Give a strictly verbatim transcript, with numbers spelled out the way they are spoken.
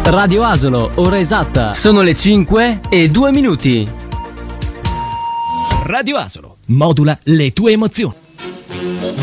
Radio Asolo, ora esatta. Sono le cinque e due minuti. Radio Asolo, modula le tue emozioni.